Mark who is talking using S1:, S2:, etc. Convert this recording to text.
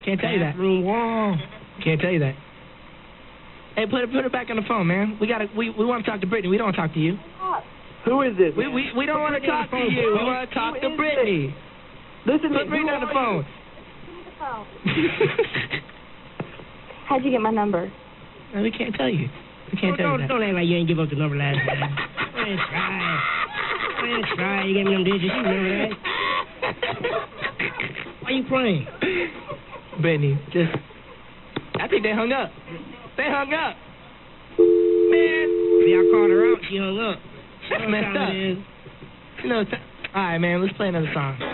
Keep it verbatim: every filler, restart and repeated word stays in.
S1: Can't tell you that.
S2: Bathroom wall.
S1: Can't tell you that. Hey, put it put it back on the phone, man. We gotta we we want to talk to Brittany. We don't want to talk to you.
S3: Who is this?
S1: We we we don't want to talk to you. We want to talk
S3: Who
S1: to
S3: is
S1: Brittany.
S3: Listen,
S1: Put Brittany on the phone.
S4: How'd you get my number?
S1: No, we can't tell you. We can't tell
S2: don't,
S1: you that.
S2: Don't act like you ain't give up the number last time. Go ahead, try. Go ahead, try. You gave me them digits. You remember that? Why you playing?
S1: Brittany, just... I think they hung up. They hung up. Man.
S2: See, I called her out. She hung up.
S1: That's messed up. You know, all right, man, let's play another song.